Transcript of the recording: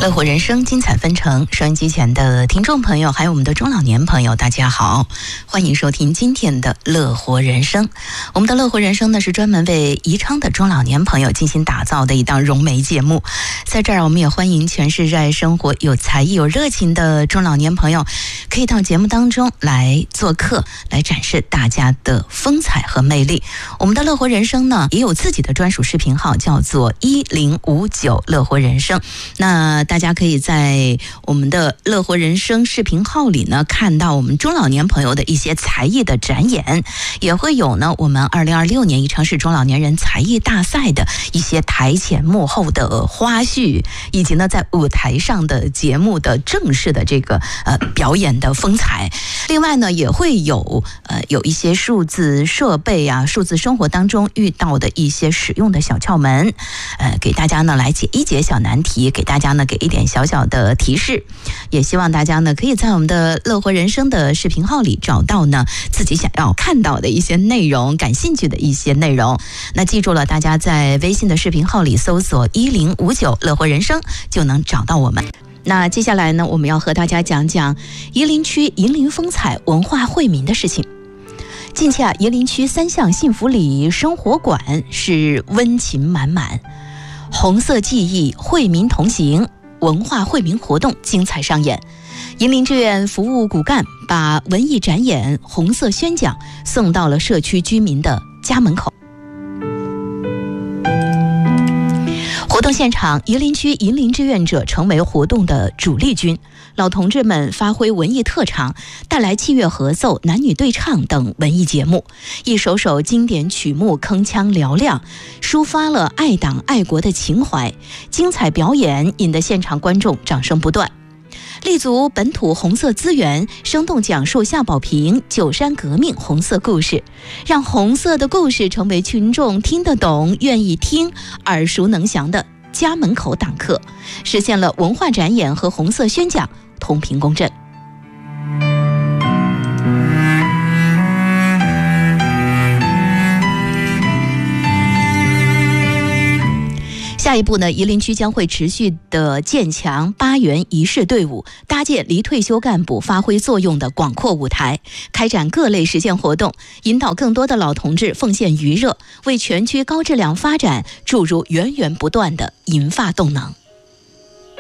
乐活人生精彩纷呈，收音机前的听众朋友还有我们的中老年朋友大家好，欢迎收听今天的乐活人生。我们的乐活人生呢是专门为宜昌的中老年朋友精心打造的一档融媒节目，在这儿我们也欢迎全是热爱生活有才艺有热情的中老年朋友可以到节目当中来做客，来展示大家的风采和魅力。我们的乐活人生呢也有自己的专属视频号，叫做1059乐活人生。那大家可以在我们的乐活人生视频号里呢看到我们中老年朋友的一些才艺的展演，也会有呢我们2026年宜昌市中老年人才艺大赛的一些台前幕后的花絮，以及呢在舞台上的节目的正式的这个表演的风采。另外呢也会有一些数字设备啊，数字生活当中遇到的一些使用的小窍门，给大家呢来解一解小难题，给大家呢给一点小小的提示。也希望大家呢可以在我们的乐活人生的视频号里找到呢自己想要看到的一些内容，感兴趣的一些内容。那记住了，大家在微信的视频号里搜索1059乐活人生就能找到我们。那接下来呢我们要和大家讲讲夷陵区银陵风采文化惠民的事情。近期夷陵区3巷幸福里生活馆是温情满满，红色记忆惠民同行文化惠民活动精彩上演。银陵志愿服务骨干把文艺展演红色宣讲送到了社区居民的家门口。活动现场，夷陵区银陵志愿者成为活动的主力军，老同志们发挥文艺特长，带来器乐合奏、男女对唱等文艺节目，一首首经典曲目铿锵嘹亮，抒发了爱党爱国的情怀。精彩表演引得现场观众掌声不断。立足本土红色资源，生动讲述夏保平九山革命红色故事，让红色的故事成为群众听得懂、愿意听、耳熟能详的家门口党课，实现了文化展演和红色宣讲同频共振。下一步呢，夷陵区将会持续的建强8员仪式队伍，搭建离退休干部发挥作用的广阔舞台，开展各类实践活动，引导更多的老同志奉献余热，为全区高质量发展注入源源不断的银发动能。